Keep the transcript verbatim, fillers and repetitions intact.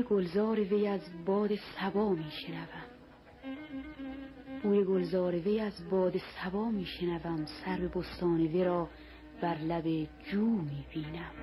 گلزار وی از باد صبا می شنوم، بوی گلزار وی از باد صبا می شنوم، سرو بستان وی را بر لب جو می بینم.